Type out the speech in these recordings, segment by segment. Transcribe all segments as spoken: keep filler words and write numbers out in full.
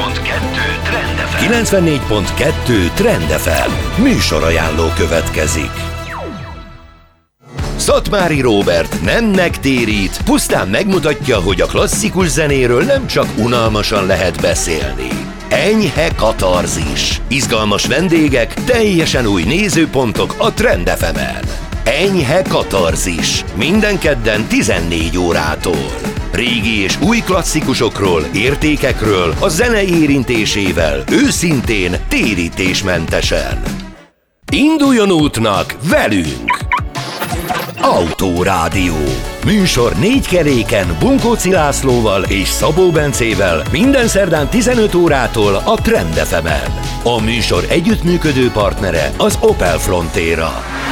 pont kettő Trend ef em. kilencvennégy pont kettő Trend ef em. Műsorajánló következik. Szatmári Róbert nem megtérít, pusztán megmutatja, hogy a klasszikus zenéről nem csak unalmasan lehet beszélni. Enyhe katarzis. Izgalmas vendégek, teljesen új nézőpontok a Trend ef emen. Enyhe katarzis. Minden kedden tizennégy órától. Régi és új klasszikusokról, értékekről, a zene érintésével, őszintén, térítésmentesen. Induljon útnak velünk! Autórádió. Műsor négy keréken Bunkóci Lászlóval és Szabó Bencével minden szerdán tizenöt órától a Trend ef emen. A műsor együttműködő partnere az Opel Frontera.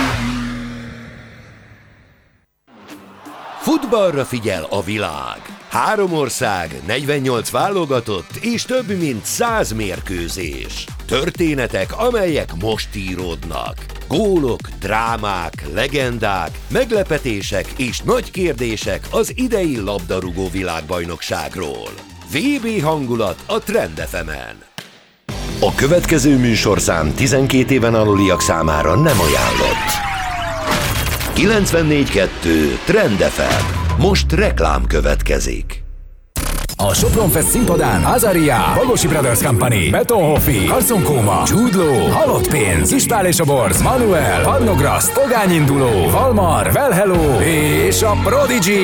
Futballra figyel a világ. Három ország, negyvennyolc válogatott és több mint száz mérkőzés. Történetek, amelyek most íródnak. Gólok, drámák, legendák, meglepetések és nagy kérdések az idei labdarúgó világbajnokságról. vé bé hangulat a Trend ef emen. A következő műsorszám tizenkét éven aluliak számára nem ajánlott. kilencvennégy kettő Trend ef em. Most reklám következik. A Sopron Fest színpadán Azaria, Bagosi Brothers Company, Betonhoffi, Carson Koma, Jude Law, Halott Pénz, Ispál és a Borz, Manuel, Parnograszt, Pogányinduló, Valmar, Well Hello és a Prodigy.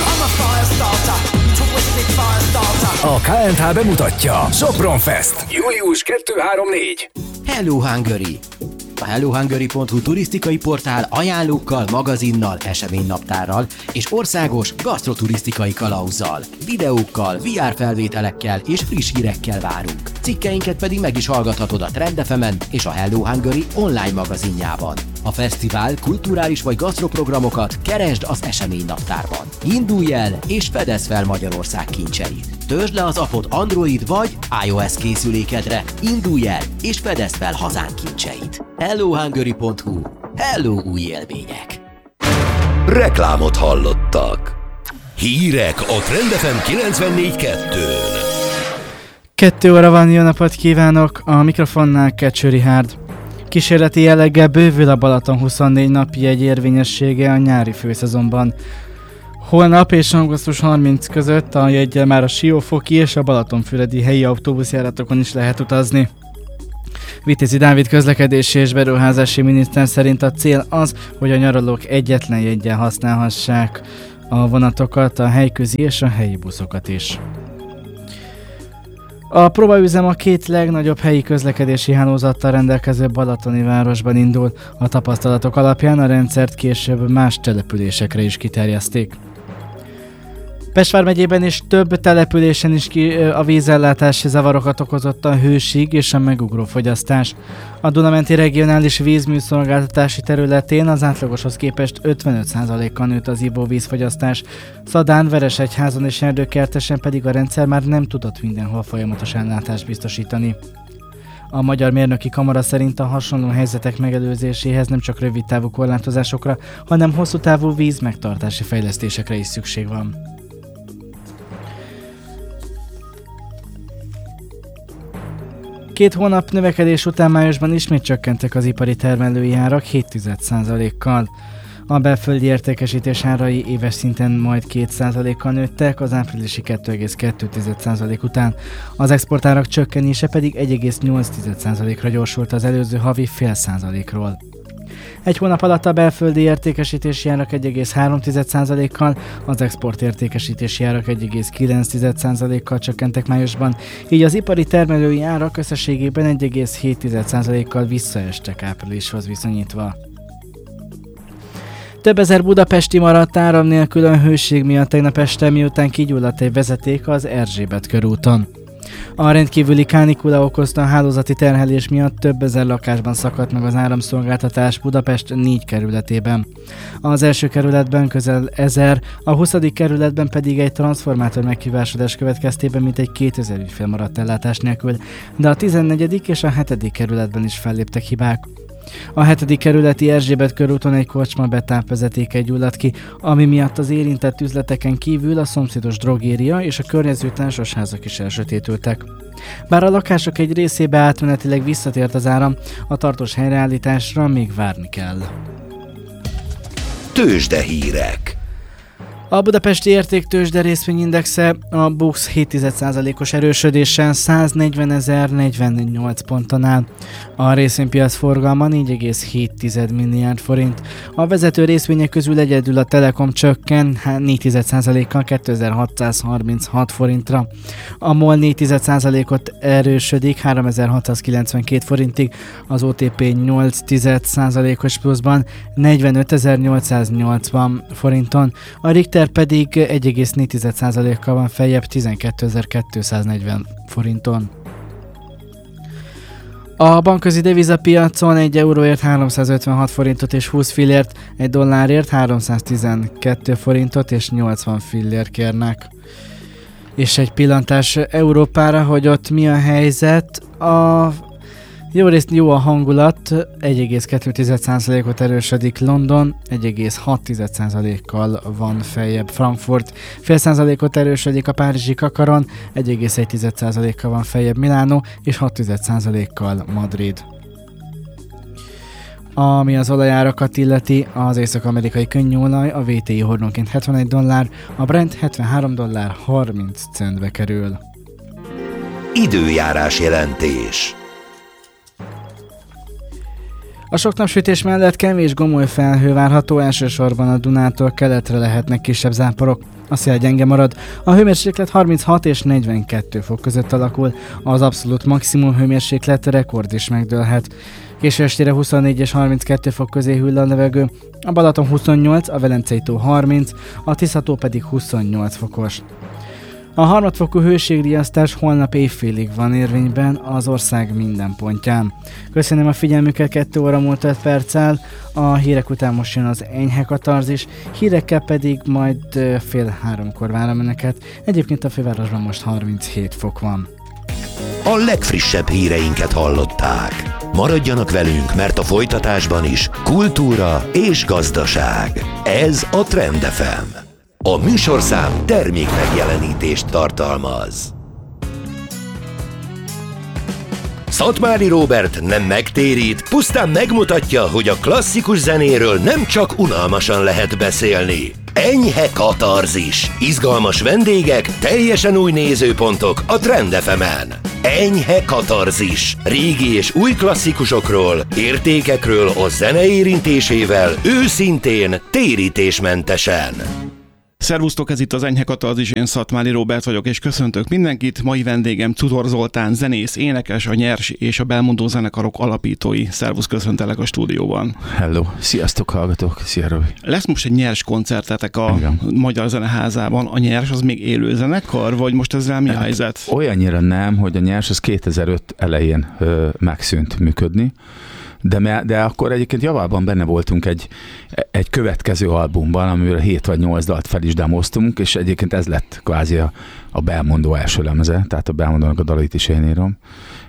A ká en há bemutatja Sopron Fest. július kettő-három-négy. Hello Hungary! A hello hungary pont hu turisztikai portál ajánlókkal, magazinnal, eseménynaptárral és országos gasztroturisztikai kalauzzal, videókkal, vé er felvételekkel és friss hírekkel várunk. Cikkeinket pedig meg is hallgathatod a Trend ef emen és a Hello Hungary online magazinjában. A fesztivál, kulturális vagy gasztroprogramokat keresd az eseménynaptárban. Indulj el és fedezd fel Magyarország kincseit. Töltsd le az appot Android vagy iOS készülékedre, indulj el és fedezd fel hazánk kincseit. hello hungary pont hu. Hello új élmények! Reklámot hallottak. Hírek a Trend ef em kilencvennégy kettőn. Kettő óra van, jó napot kívánok! A mikrofonnál Kecső Richárd. Kísérleti jelleggel bővül a Balaton huszonnégy napi jegy érvényessége a nyári főszezonban. Holnap és augusztus harmincadika között a jeggyel már a Siófoki és a Balatonfüredi helyi autóbuszjáratokon is lehet utazni. Vitézi Dávid közlekedési és beruházási miniszter szerint a cél az, hogy a nyaralók egyetlen jeggyel használhassák a vonatokat, a helyközi és a helyi buszokat is. A próbaüzem a két legnagyobb helyi közlekedési hálózattal rendelkező balatoni városban indul. A tapasztalatok alapján a rendszert később más településekre is kiterjeszték. Pest vármegyében is több településen is ki a vízellátási zavarokat okozott a hősig és a megugró fogyasztás. A Duna-menti regionális vízműszolgáltatási területén az átlagoshoz képest ötvenöt százalékkal nőtt az ivóvízfogyasztás. Szadán, Veresegyházon és Erdőkertesen pedig a rendszer már nem tudott mindenhol folyamatos ellátást biztosítani. A Magyar Mérnöki Kamara szerint a hasonló helyzetek megelőzéséhez nem csak rövidtávú korlátozásokra, hanem hosszú távú vízmegtartási fejlesztésekre is szükség van. Két hónap növekedés után májusban ismét csökkentek az ipari termelői árak hét egész egy százalékkal. A belföldi értékesítés árai éves szinten majd két százalékkal nőttek, az áprilisi kettő egész kettő százalék után. Az exportárak csökkenése pedig egy egész nyolc százalékra gyorsult az előző havi fél százalékról. Egy hónap alatt a belföldi értékesítési árak egy egész három százalékkal, az export értékesítési árak egy egész kilenc százalékkal csökkentek májusban, így az ipari termelői árak összességében egy egész hét százalékkal visszaestek áprilishoz viszonyítva. Több ezer budapesti maradt áram nélkül a hőség miatt tegnap este, miután kigyulladt egy vezeték az Erzsébet körúton. A rendkívüli kánikula okozta a hálózati terhelés miatt több ezer lakásban szakadt meg az áramszolgáltatás Budapest négy kerületében. Az első kerületben közel ezer, a huszadik kerületben pedig egy transformátor meghibásodás következtében mintegy kétezer ügyfél maradt ellátás nélkül, de a tizennegyedik és a hetedik kerületben is felléptek hibák. A hetedik kerületi Erzsébet körúton egy kocsma betápvezetéke gyulladt ki, ami miatt az érintett üzleteken kívül a szomszédos drogéria és a környező társasházak is elsötétültek. Bár a lakások egy részébe átmenetileg visszatért az áram, a tartós helyreállításra még várni kell. Tőzsdehírek. A budapesti értéktőzsde részvényindexe a BUX hét egész egy százalékos erősödéssel száznegyvenezer negyvennyolc ponton áll. A részvénypiac forgalma négy egész hét milliárd forint. A vezető részvények közül egyedül a Telekom csökken négy egész egy százalékkal kétezer-hatszázharminchat forintra. A MOL négy egész egy százalékot erősödik háromezer-hatszázkilencvenkét forintig, az o té pé nyolc egész egy százalékos pluszban negyvenötezer-nyolcszáznyolcvan forinton, a Richter pedig egy egész négy százalékkal van feljebb tizenkétezer-kétszáznegyven forinton. A bankközi devizapiacon egy euróért háromszázötvenhat forintot és húsz fillért, egy dollárért háromszáztizenkét forintot és nyolcvan fillért kérnek. És egy pillantás Európára, hogy ott mi a helyzet. A jó részt jó a hangulat, egy egész kettő százalékot erősödik London, egy egész hat százalékkal van feljebb Frankfurt, fél százalékot erősödik a párizsi Kakaron, egy egész egy százalékkal van feljebb Milánó, és hat százalékkal Madrid. Ami az olajárakat illeti, az észak-amerikai könnyűolaj a vé té i hordonként hetvenegy dollár, a Brent hetvenhárom dollár harminc centbe kerül. Időjárás jelentés. A sok napsütés mellett kevés gomoly felhő várható, elsősorban a Dunától keletre lehetnek kisebb záporok. A szél gyenge marad. A hőmérséklet harminchat és negyvenkettő fok között alakul. Az abszolút maximum hőmérséklet rekord is megdőlhet. Késő estére huszonnégy és harminckettő fok közé hűl a levegő. A Balaton huszonnyolc, a Velencei tó harminc, a Tisza-tó pedig huszonnyolc fokos. A harmadfokú hőségriasztás holnap évfélig van érvényben az ország minden pontján. Köszönöm a figyelmüket, kettő óra múlt öt perccel, a hírek után most jön az enyhe katarzis, hírekkel pedig majd fél háromkor várom önöket. Egyébként a fővárosban most harminchét fok van. A legfrissebb híreinket hallották. Maradjanak velünk, mert a folytatásban is kultúra és gazdaság. Ez a Trend ef em. A műsorszám termék megjelenítést tartalmaz. Szatmári Róbert nem megtérít, pusztán megmutatja, hogy a klasszikus zenéről nem csak unalmasan lehet beszélni. Enyhe katarzis, izgalmas vendégek, teljesen új nézőpontok a Trend ef emen. Enyhe katarzis, régi és új klasszikusokról, értékekről a zene érintésével, őszintén, térítésmentesen. Szervusztok, ez itt az Enyhe Katarzis, én Szatmári Róbert vagyok, és köszöntök mindenkit. Mai vendégem Czudor Zoltán, zenész, énekes, a Nyers és a Belmondó zenekarok alapítói. Szervusz, köszöntelek a stúdióban. Hello, sziasztok hallgatók, szia Robi. Lesz most egy Nyers koncertetek a Igen. Magyar Zeneházában. A Nyers az még élő zenekar, vagy most ezzel mi a helyzet? Olyannyira nem, hogy a Nyers az kétezer-öt elején ö, megszűnt működni. De, de akkor egyébként javában benne voltunk egy, egy következő albumban, amiről hét vagy nyolc dalt fel is demoztunk, és egyébként ez lett kvázi a, a Belmondó első lemeze, tehát a Belmondónak a dalait is én írom.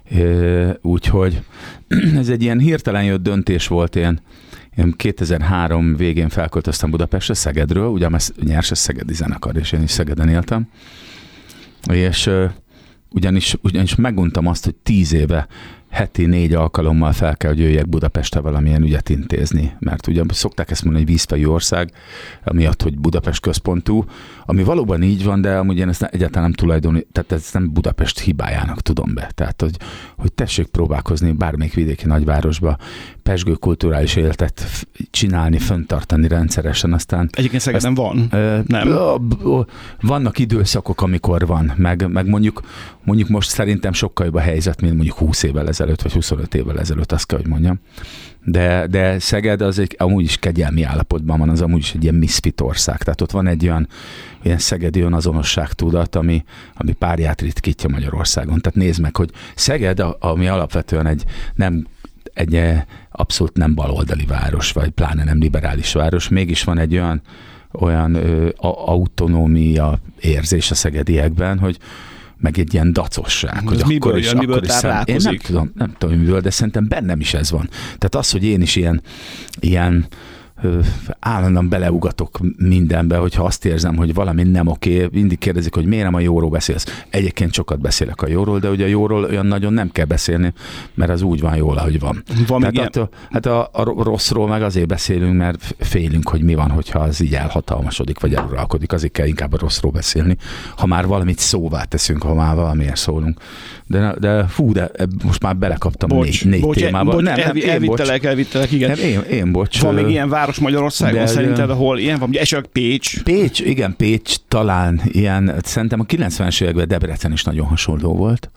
Úgyhogy ez egy ilyen hirtelen jött döntés volt, én, én kétezer-három végén felköltöztem Budapestre, Szegedről, ugye a Nyers szegedi zenekar, és én is Szegeden éltem. És ugyanis, ugyanis meguntam azt, hogy tíz éve heti négy alkalommal fel kell, hogy jöjjek Budapestre valamilyen ügyet intézni. Mert ugye szokták ezt mondani, hogy vízfejű ország, amiatt, hogy Budapest központú, ami valóban így van, de amúgy én ezt egyáltalán nem tulajdonít, tehát ez nem Budapest hibájának tudom be. Tehát, hogy, hogy tessék próbálkozni bármelyik vidéki nagyvárosba, pezsgő kulturális életet csinálni, fenntartani rendszeresen, aztán... Egyébként Szegeden van, ö, nem? Ö, ö, vannak időszakok, amikor van, meg, meg mondjuk, mondjuk most szerintem sokkal jobb a helyzet, mint mondjuk húsz évvel ezelőtt, vagy huszonöt évvel ezelőtt, azt kell, hogy mondjam. De, de Szeged az egy, amúgy is kegyelmi állapotban van, az amúgy is egy ilyen misfit ország. Tehát ott van egy olyan, ilyen szegedi önazonosságtudat, ami, ami párját ritkítja Magyarországon. Tehát nézd meg, hogy Szeged, ami alapvetően egy nem egy abszolút nem baloldali város, vagy pláne nem liberális város, mégis van egy olyan, olyan ö, autonómia érzés a szegediekben, hogy meg egy ilyen dacosság. Hogy akkor miből, is, miből akkor is szem, én nem tudom, nem tudom miből, de szerintem bennem is ez van. Tehát az, hogy én is ilyen, ilyen állandóan beleugatok mindenbe, hogyha azt érzem, hogy valami nem oké, mindig kérdezik, hogy miért nem a jóról beszélsz. Egyébként sokat beszélek a jóról, de ugye a jóról olyan nagyon nem kell beszélni, mert az úgy van jól, ahogy van. van Tehát attól, hát a, a rosszról meg azért beszélünk, mert félünk, hogy mi van, hogyha az így elhatalmasodik, vagy eluralkodik, azért kell inkább a rosszról beszélni. Ha már valamit szóvá teszünk, ha már valamiért szólunk. De, de fú, de most már belekaptam bocs, négy, négy bocs, témába. Bocs, nem, elvi, nem, elvittelek, elvittelek, igen. Nem, én, én bocs. Van még ilyen város Magyarországon de, szerinted, ahol ilyen van? Esetleg Pécs? Pécs, igen, Pécs talán ilyen, szerintem a kilencvenes években Debrecen is nagyon hasonló volt.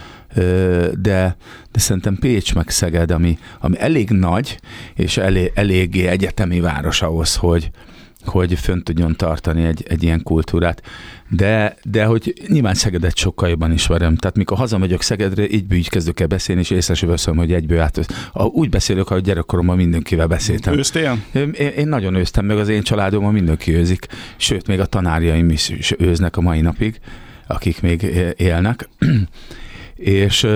De, de szerintem Pécs meg Szeged, ami, ami elég nagy, és elég, eléggé egyetemi város ahhoz, hogy, hogy fönn tudjon tartani egy, egy ilyen kultúrát. De, de hogy nyilván Szegedet sokkal jobban ismerem. Tehát mikor hazamegyek Szegedre, így így kezdök el beszélni, és észre sem veszem, hogy egyből át. Úgy beszélök, ahogy gyerekkoromban mindenkivel beszéltem. Őztél? Én, én nagyon őztem, meg az én családomban mindenki őzik. Sőt, még a tanárjaim is őznek a mai napig, akik még élnek. és,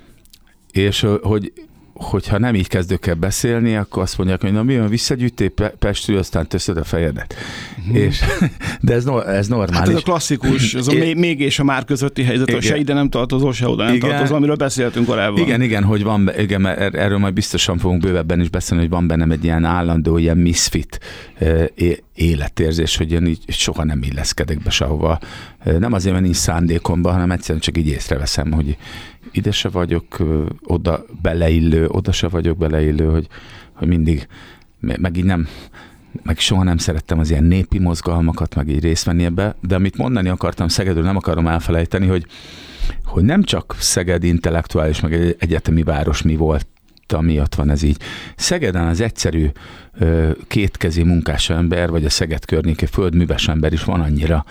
és hogy hogyha nem így kezdök el beszélni, akkor azt mondják, hogy na mi van, visszagyűjtél Pestről, aztán teszed a fejedet. Uh-huh. És, de ez, no, ez normális. Hát ez a klasszikus, ez a é- még és a már közötti helyzet, hogy se ide nem tartozol, se oda nem igen. tartozol, amiről beszéltünk korábban. Igen, igen, hogy van, igen, mert erről majd biztosan fogunk bővebben is beszélni, hogy van bennem egy ilyen állandó, ilyen misfit életérzés, hogy én így soha nem illeszkedek be sehova. Nem azért, mert nincs szándékomban, hanem egyszerűen csak így észreveszem, hogy ide se vagyok oda beleillő, oda se vagyok beleillő, hogy, hogy mindig, meg így nem, meg soha nem szerettem az ilyen népi mozgalmakat, meg így részt venni ebbe, de amit mondani akartam Szegedről, nem akarom elfelejteni, hogy, hogy nem csak Szeged intellektuális, meg egy egyetemi város mi volt, miatt van ez így. Szegeden az egyszerű kétkezi munkás ember, vagy a Szeged környéki földműves ember is van annyira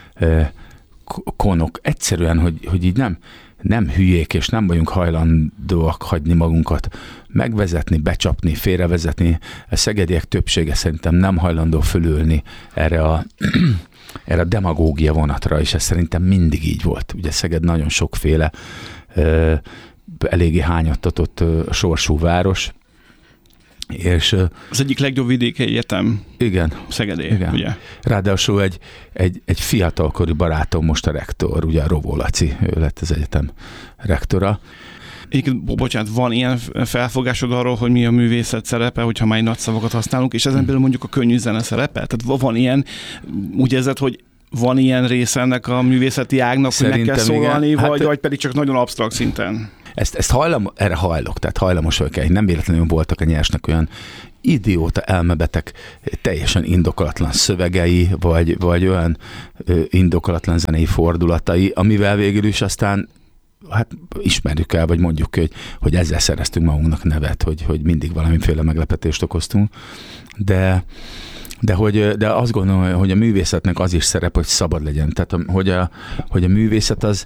konok. Egyszerűen, hogy, hogy így nem, nem hülyék, és nem vagyunk hajlandóak hagyni magunkat megvezetni, becsapni, félrevezetni. A szegediek többsége szerintem nem hajlandó fölülni erre a, erre a demagógia vonatra, és ez szerintem mindig így volt. Ugye Szeged nagyon sokféle, eléggé hányattatott sorsú város, és az egyik legjobb vidéki egyetem. Igen. Szegedé, igen. ugye? Ráadásul egy, egy, egy fiatalkori barátom most a rektor, ugye a Rovó Laci, ő lett az egyetem rektora. Egyébként, bocsánat, van ilyen felfogásod arról, hogy mi a művészet szerepe, hogyha már nagy szavakat használunk, és ezen belül mondjuk a könnyű zene szerepe? Tehát van ilyen, úgy érzed, hogy van ilyen része ennek a művészeti ágnak, szerintem hogy meg kell szólalni, vagy, hát, vagy pedig csak nagyon absztrakt szinten? Ezt, ezt hajlam, erre hajlok, tehát hajlamos vagyok el. Nem véletlenül voltak a Nyersnek olyan idióta elmebeteg, teljesen indokolatlan szövegei, vagy, vagy olyan ö, indokolatlan zenei fordulatai, amivel végül is aztán hát ismerjük el, vagy mondjuk, hogy, hogy ezzel szereztünk magunknak nevet, hogy, hogy mindig valamiféle meglepetést okoztunk. De De, hogy, de azt gondolom, hogy a művészetnek az is szerep, hogy szabad legyen. Tehát, hogy a, hogy a művészet az,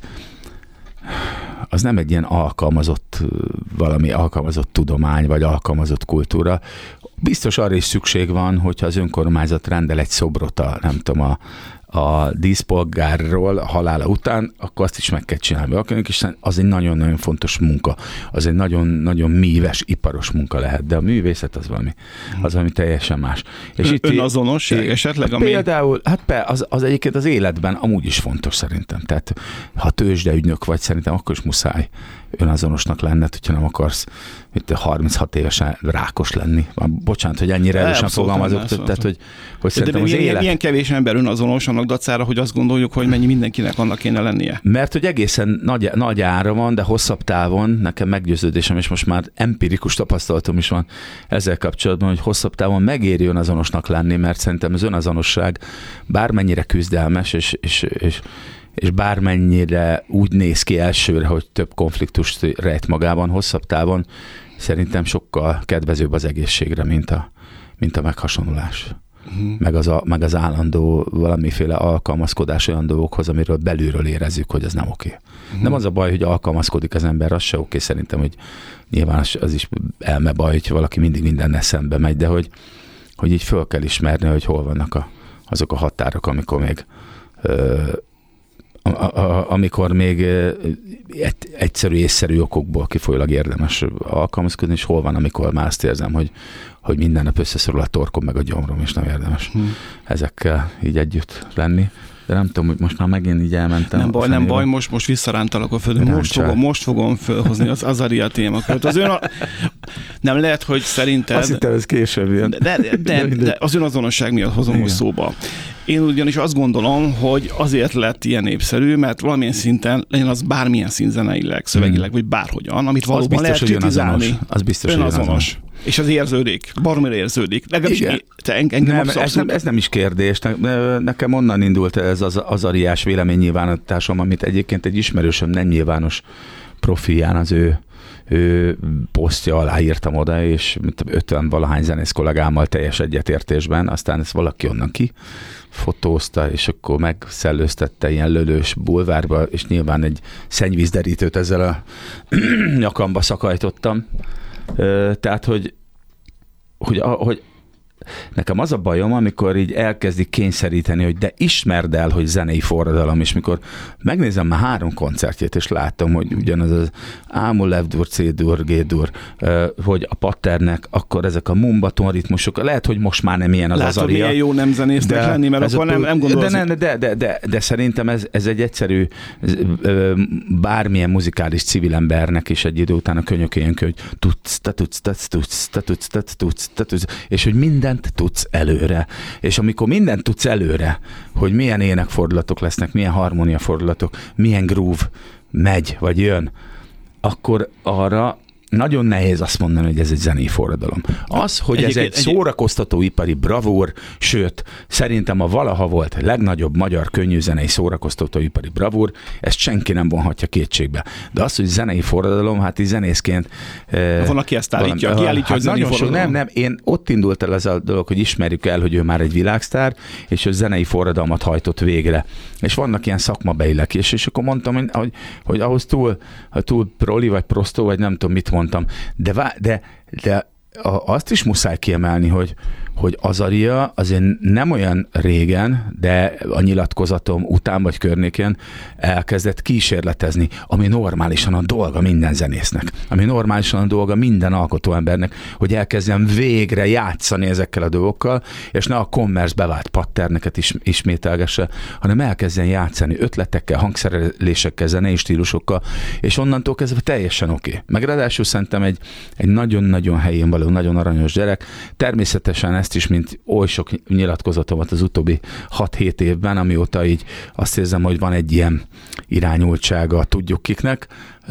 az nem egy ilyen alkalmazott, valami alkalmazott tudomány, vagy alkalmazott kultúra. Biztos arra is szükség van, hogyha az önkormányzat rendel egy szobrot a, nem tudom, a, a díszpolgárról a halála után, akkor azt is meg kell csinálni. És az egy nagyon-nagyon fontos munka. Az egy nagyon-nagyon míves, iparos munka lehet, de a művészet az valami, az valami teljesen más. És itt önazonosság esetleg? Ami... Például, hát be, az, az egyébként az életben amúgy is fontos szerintem. Tehát ha tőzsdeügynök vagy, szerintem akkor is muszáj önazonosnak lenned, hogyha nem akarsz itt harminchat évesen rákos lenni. Bocsánat, hogy ennyire erősen fogalmazok, tehát hogy, hogy szerintem az élet... Milyen kevés ember önazonos annak dacára, hogy azt gondoljuk, hogy mennyi mindenkinek annak kéne lennie? Mert hogy egészen nagy, nagy ára van, de hosszabb távon, nekem meggyőződésem, és most már empirikus tapasztalatom is van ezzel kapcsolatban, hogy hosszabb távon megéri önazonosnak lenni, mert szerintem az önazonosság bármennyire küzdelmes, és, és, és és bármennyire úgy néz ki elsőre, hogy több konfliktust rejt magában, hosszabb távon szerintem sokkal kedvezőbb az egészségre, mint a, mint a meghasonulás. Uh-huh. Meg, az a, meg az állandó valamiféle alkalmazkodás olyan dolgokhoz, amiről belülről érezzük, hogy ez nem oké. Uh-huh. Nem az a baj, hogy alkalmazkodik az ember, az se oké, szerintem, hogy nyilván az, az is elme baj, hogy valaki mindig mindennel szembe megy, de hogy, hogy így föl kell ismerni, hogy hol vannak a, azok a határok, amikor még ö, a, a, amikor még egy, egyszerű, észszerű okokból kifolyólag érdemes alkalmazkodni, és hol van, amikor már azt érzem, hogy, hogy minden nap összeszorul a torkom meg a gyomrom, és nem érdemes hmm. ezekkel így együtt lenni. De nem tudom, hogy most már megint így elmentem. Nem baj, nem baj, most, most visszarántalak a földön. Most fogom, most fogom fölhozni az Azaria témakört. Az ön a... Nem lehet, hogy szerinted... Azt hittem, ez később jön. De, de, de, de az önazonosság miatt hozom most szóba. Én ugyanis azt gondolom, hogy azért lett ilyen népszerű, mert valamilyen szinten legyen az bármilyen színzeneileg, szövegileg, hmm. vagy bárhogyan, amit valóban lehet kritizálni. Az biztos, hogy önazonos. És az érződik, baromira érződik. Legalábbis te engem nem, ez, nem, ez nem is kérdés. Ne, nekem onnan indult ez az azariás véleménynyilvánításom, amit egyébként egy ismerősöm nem nyilvános profilján az ő, ő posztja alá írtam oda, és ötven valahány zenész kollégámmal teljes egyetértésben, aztán ezt valaki onnan ki fotózta, és akkor megszellőztette ilyen lölős bulvárba, és nyilván egy szennyvízderítőt ezzel a nyakamba szakajtottam. Tehát, hogy, hogy, hogy nekem az a bajom, amikor így elkezdik kényszeríteni, hogy de ismerd el, hogy zenei forradalom, és mikor megnézem már három koncertjét, és láttam, hogy ugyanaz az A-moll, F-dur, C-dur, G-dur, hogy a patternek, akkor ezek a mumbaton ritmusok, lehet, hogy most már nem ilyen az Látod, Azaria. Látod, milyen jó nem zenésznek lenni, mert akkor nem, nem gondolsz. De, de, de, de, de, de szerintem ez, ez egy egyszerű, bármilyen muzikális civil embernek is egy idő után a könyökéjön, hogy tudsz, te tudsz, te tudsz, te tudsz, te tudsz, te tudsz, és hogy mindent tudsz előre. És amikor mindent tudsz előre, hogy milyen énekfordulatok lesznek, milyen harmóniafordulatok, milyen groove megy, vagy jön, akkor arra nagyon nehéz azt mondani, hogy ez egy zenei forradalom. Az, hogy egy, ez egy, egy szórakoztatóipari bravúr, sőt, szerintem a valaha volt legnagyobb magyar könnyűzenei szórakoztatóipari bravúr, ezt senki nem vonhatja kétségbe. De az, hogy zenei forradalom, hát így zenészként... Van, aki ezt állítja, valami, aki állítja, hát hogy zenei forradalom. Nem, nem, én ott indult el ez a dolog, hogy ismerjük el, hogy ő már egy világsztár, és ő zenei forradalmat hajtott végre. És vannak ilyen szakmabeliek, és, és akkor mondtam, hogy, hogy ahhoz túl, túl proli, vagy prostó, vagy nem tudom, mit mondtam, de, de, de azt is muszáj kiemelni, hogy, hogy Azaria azért nem olyan régen, de a nyilatkozatom után vagy környékén elkezdett kísérletezni, ami normálisan a dolga minden zenésznek, ami normálisan a dolga minden alkotóembernek, hogy elkezdjen végre játszani ezekkel a dolgokkal, és ne a commerce bevált patterneket is ismételgesse, hanem elkezdjen játszani ötletekkel, hangszerelésekkel, zenei stílusokkal, és onnantól kezdve teljesen oké. Okay. Meg ráadásul szerintem egy, egy nagyon-nagyon helyén való, nagyon aranyos gyerek. Természetesen ezt is, mint oly sok nyilatkozatomat az utóbbi hat-hét évben, amióta így azt érzem, hogy van egy ilyen irányultsága, tudjuk kiknek,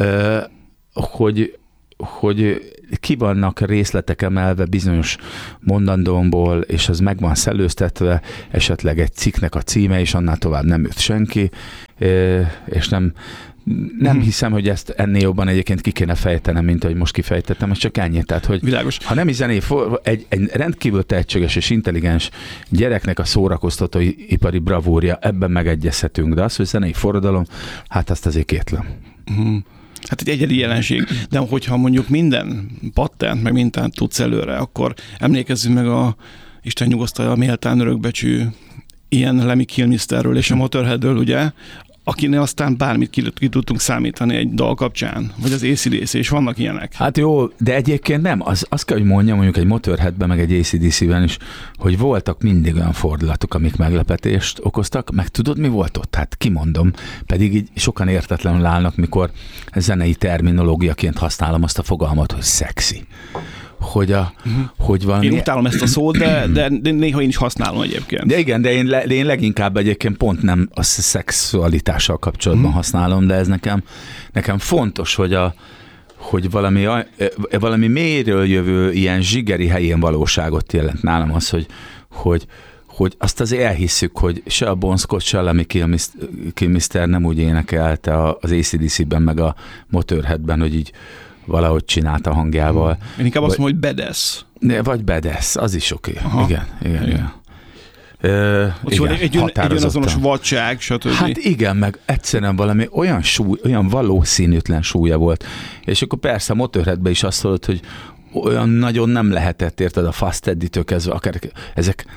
hogy, hogy ki vannak részletek emelve bizonyos mondandómból, és az meg van szellőztetve, esetleg egy cikknek a címe, és annál tovább nem jött senki, és nem Nem hmm. hiszem, hogy ezt ennél jobban egyébként ki kéne fejtenem, mint ahogy most kifejtettem, ez csak ennyi. Tehát, hogy világos. Ha nem is zené, egy, egy rendkívül tehetséges és intelligens gyereknek a szórakoztató ipari bravúrja, ebben megegyezhetünk, de az, hogy zenei forradalom, hát azt azért kétlem. Hmm. Hát egy egyedi jelenség, de hogyha mondjuk minden pattent, meg mindent tudsz előre, akkor emlékezzünk meg a Isten nyugosztalja, a méltán örökbecsű ilyen Lemmy Kilmisterről és a Motorheadről, ugye, akinek aztán bármit ki, ki tudtunk számítani egy dal kapcsán, vagy az á cé dé cé, és vannak ilyenek. Hát jó, de egyébként nem. Az, azt kell, hogy mondjam, mondjuk egy Motorheadben, meg egy á cé dé cében is, hogy voltak mindig olyan fordulatok, amik meglepetést okoztak, meg tudod, mi volt ott? Hát kimondom, pedig így sokan értetlenül állnak, mikor zenei terminológiaként használom azt a fogalmat, hogy szexi. Hogy, a, uh-huh. hogy valami... Én utálom ezt a szót, de, de, de néha én is használom egyébként. De igen, de én, le, de én leginkább egyébként pont nem a szexualitással kapcsolatban uh-huh. használom, de ez nekem, nekem fontos, hogy, a, hogy valami, valami mélyről jövő ilyen zsigeri helyén valóságot jelent nálam az, hogy, hogy, hogy azt azért elhisszük, hogy se a Bon Scott, se a Lemmy Kilmister nem úgy énekelte az á cé dé cében, meg a Motorheadben, hogy így valahogy csinálta hangjával. Én inkább azt mondom, hogy badass. Vagy badass, az is oké. Okay. Igen, igen, igen. Ö, igen, egy, egy önazonos vadság, stb. Hát igen, meg egyszerűen valami olyan súly, olyan valószínűtlen súlya volt. És akkor persze a Motorheadben is azt mondod, hogy olyan nagyon nem lehetett, érted, a Fast Eddie-től kezdve, akár ezek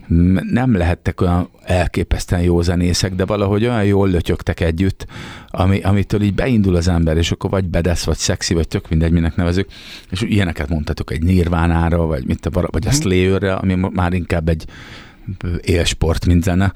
nem lehettek olyan elképesztően jó zenészek, de valahogy olyan jól lötyögtek együtt, ami, amitől így beindul az ember, és akkor vagy bedesz, vagy szexi, vagy tök mindegy, minek nevezük, és ilyeneket mondhatok egy Nirvánára, vagy, mint a, vagy a Slayerre, ami már inkább egy élsport, mint zene.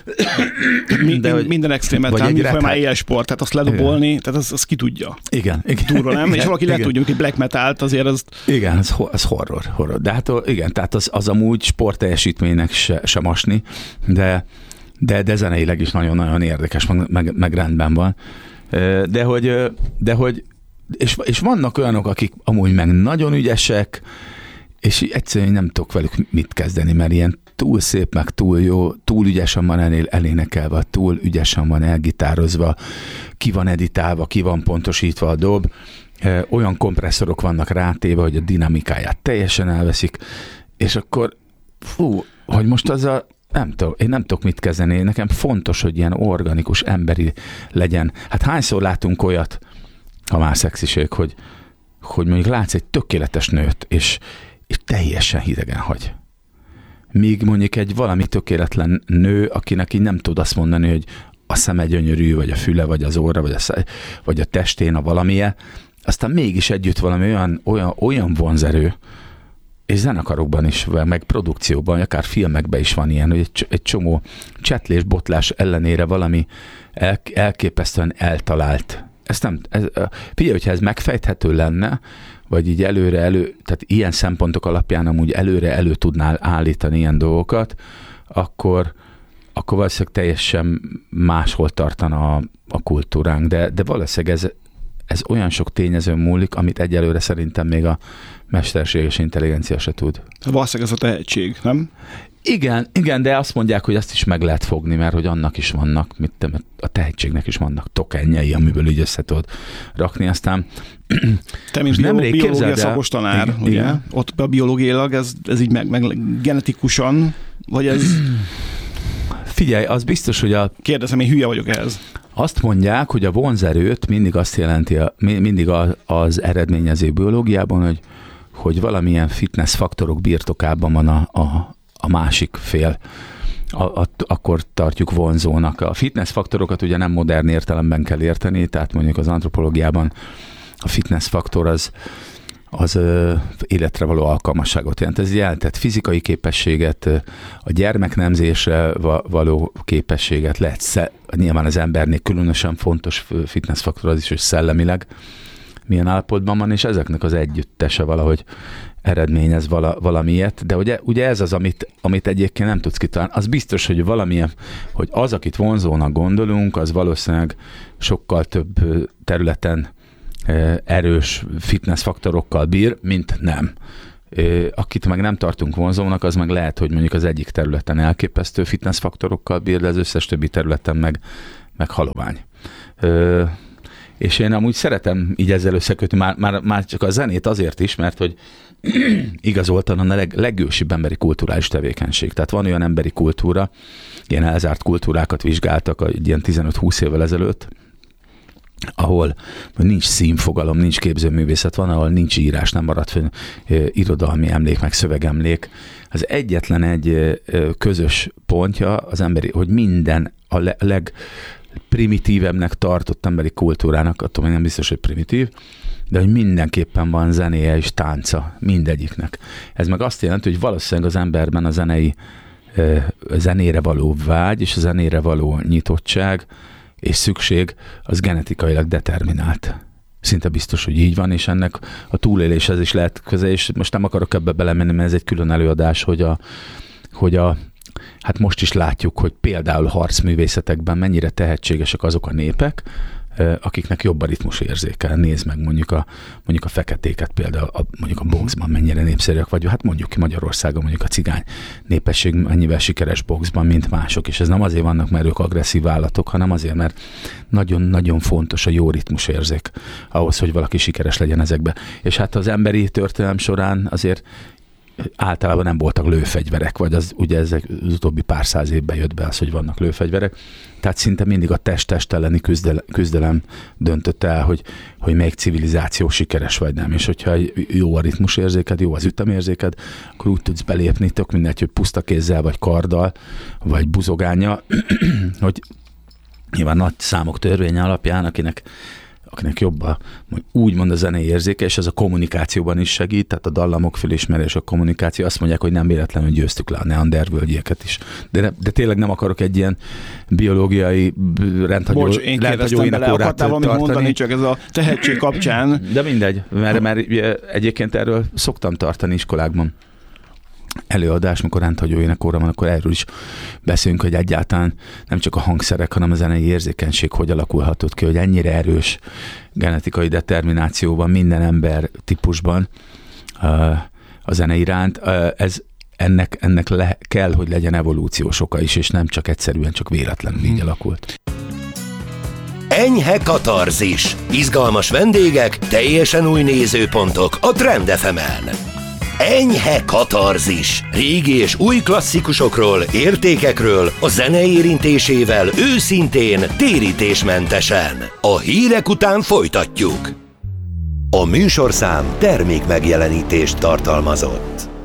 Mi, de, hogy, minden extrém metal, mint már élsport, tehát azt ledobolni, igen. Tehát az, az ki tudja. Igen. igen Túlról nem, igen, és valaki igen. le tudjuk, hogy black metalt azért az... Igen, az, az horror, horror. De hát igen, tehát az, az amúgy sportteljesítménynek se, sem asni, de, de, de zeneileg is nagyon-nagyon érdekes, meg, meg, meg rendben van. De hogy, de hogy és, és vannak olyanok, akik amúgy meg nagyon ügyesek, és egyszerűen nem tudok velük mit kezdeni, mert ilyen túl szép, meg túl jó, túl ügyesen van elél, elénekelve, túl ügyesen van elgitározva, ki van editálva, ki van pontosítva a dob, olyan kompresszorok vannak rátéve, hogy a dinamikáját teljesen elveszik, és akkor fú, hogy most az a nem tudom, én nem tudok mit kezdeni, nekem fontos, hogy ilyen organikus, emberi legyen. Hát hányszor látunk olyat, ha már szexiség, hogy, hogy mondjuk látsz egy tökéletes nőt, és, és teljesen hidegen hagy. Míg mondjuk egy valami tökéletlen nő, akinek így nem tud azt mondani, hogy a szeme gyönyörű, vagy a füle, vagy az orra, vagy a, szá- vagy a testén a valamije, aztán mégis együtt valami olyan, olyan, olyan vonzerő, és zenekarokban is, meg produkcióban, akár filmekben is van ilyen, hogy egy, egy csomó csetlés, botlás ellenére valami el, elképesztően eltalált. Ezt nem, ez, figyelj, hogyha ez megfejthető lenne, vagy így előre elő, tehát ilyen szempontok alapján amúgy előre elő tudnál állítani ilyen dolgokat, akkor, akkor valószínűleg teljesen máshol tartana a, a kultúránk, de, de valószínűleg ez, ez olyan sok tényezőn múlik, amit egyelőre szerintem még a mesterséges intelligencia se tud. Valószínűleg ez a tehetség, nem? Igen, igen, de azt mondják, hogy azt is meg lehet fogni, mert hogy annak is vannak, mit te, a tehetségnek is vannak tokenjei, amiből így össze tudod rakni, aztán te, mint bio, biológia szakos tanár, igen, ugye? Igen. Ott a biológiailag ez, ez így meg, meg genetikusan, vagy ez... Figyelj, az biztos, hogy a... Kérdezem, én hülye vagyok ehhez. Azt mondják, hogy a vonzerőt mindig azt jelenti, a, mindig a, az eredményező biológiában, hogy, hogy valamilyen fitness faktorok birtokában van a, a, a másik fél. A, a, akkor tartjuk vonzónak. A fitness faktorokat ugye nem modern értelemben kell érteni, tehát mondjuk az antropológiában a fitness faktor az, az ö, életre való alkalmasságot jelent. Ez jelentett fizikai képességet, a gyermeknemzésre való képességet, lehet sze, nyilván az embernél különösen fontos fitness faktor az is, hogy szellemileg milyen állapotban van, és ezeknek az együttese valahogy eredményez vala, valamilyet, de ugye, ugye ez az, amit, amit egyébként nem tudsz kitalálni. Az biztos, hogy valamilyen, hogy az, akit vonzónak gondolunk, az valószínűleg sokkal több területen erős fitness faktorokkal bír, mint nem. Akit meg nem tartunk vonzónak, az meg lehet, hogy mondjuk az egyik területen elképesztő fitness faktorokkal bír, de az összes többi területen meg, meg halovány. És én amúgy szeretem így ezzel összekötni, már, már, már csak a zenét azért is, mert hogy igazoltan a leg, legősibb emberi kulturális tevékenység. Tehát van olyan emberi kultúra, ilyen elzárt kultúrákat vizsgáltak egy ilyen tizenöt-húsz évvel ezelőtt, ahol nincs színfogalom, nincs képzőművészet, van, ahol nincs írás, nem maradt fönn irodalmi emlék, meg szövegemlék. Az egyetlen egy közös pontja az emberi, hogy minden a le, legprimitívebbnek tartott emberi kultúrának, attól még nem biztos, hogy primitív, de hogy mindenképpen van zenéje és tánca mindegyiknek. Ez meg azt jelenti, hogy valószínűleg az emberben a zenei a zenére való vágy és a zenére való nyitottság és szükség az genetikailag determinált. Szinte biztos, hogy így van, és ennek a túléléshez is lehet köze, és most nem akarok ebbe belemenni, mert ez egy külön előadás, hogy a, hogy a hát most is látjuk, hogy például harcművészetekben mennyire tehetségesek azok a népek, akiknek jobb a ritmus érzéke. Nézd meg mondjuk a, mondjuk a feketéket például, a, mondjuk a boxban mennyire népszerűek vagy, hát mondjuk ki Magyarországon mondjuk a cigány népesség mennyivel sikeres boxban, mint mások, és ez nem azért vannak, mert ők agresszív állatok, hanem azért, mert nagyon-nagyon fontos a jó ritmus érzék ahhoz, hogy valaki sikeres legyen ezekbe. És hát az emberi történelem során azért általában nem voltak lőfegyverek, vagy az ugye ezek az utóbbi pár száz évben jött be az, hogy vannak lőfegyverek. Tehát szinte mindig a test-test elleni küzdelem, küzdelem döntött el, hogy, hogy melyik civilizáció sikeres vagy nem. És hogyha jó a ritmusérzéked, jó az ütemérzéked, akkor úgy tudsz belépni, tök mindegy, hogy puszta kézzel, vagy karddal, vagy buzogánnyal, hogy nyilván nagy számok törvénye alapján, akinek akinek jobb a, úgymond a zenei érzéke, és ez a kommunikációban is segít, tehát a dallamok fölismerés, a kommunikáció, azt mondják, hogy nem véletlenül győztük le a neandervölgyieket is. De, de tényleg nem akarok egy ilyen biológiai rendhagyó, Bocs, én kérdeztem bele, akartál valamit mondani, csak ez a tehetség kapcsán. De mindegy, mert, mert egyébként erről szoktam tartani iskolákban előadás, mikor rendhagyó énekóra van, akkor erről is beszélünk, hogy egyáltalán nem csak a hangszerek, hanem a zenei érzékenység hogy alakulhatott ki, hogy ennyire erős genetikai determinációban minden ember típusban a zene iránt. Ez, ennek, ennek le, kell, hogy legyen evolúciós oka is, és nem csak egyszerűen, csak véletlenül így alakult. Enyhe katarzis. Izgalmas vendégek, teljesen új nézőpontok a Trend ef emen. Enyhe katarzis. Régi és új klasszikusokról, értékekről, a zene érintésével őszintén, térítésmentesen. A hírek után folytatjuk. A műsorszám termék megjelenítést tartalmazott.